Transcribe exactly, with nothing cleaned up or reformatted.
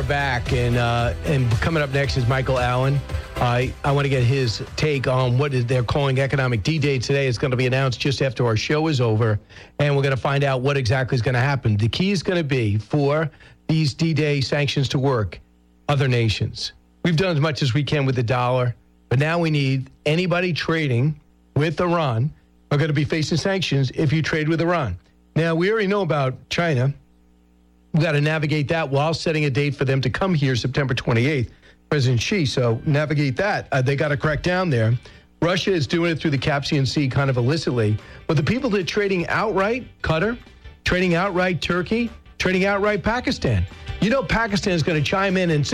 are back, and uh, and coming up next is Michael Allen. I I want to get his take on what is they're calling Economic D-Day today. It's going to be announced just after our show is over, and we're going to find out what exactly is going to happen. The key is going to be for these D-Day sanctions to work, other nations. We've done as much as we can with the dollar, but now we need anybody trading with Iran are going to be facing sanctions if you trade with Iran. Now, we already know about China. We've got to navigate that while setting a date for them to come here September twenty-eighth. President Xi, so navigate that. Uh, they got to crack down there. Russia is doing it through the Caspian Sea kind of illicitly. But the people that are trading outright, Qatar, trading outright Turkey, trading outright Pakistan. You know Pakistan is going to chime in and say,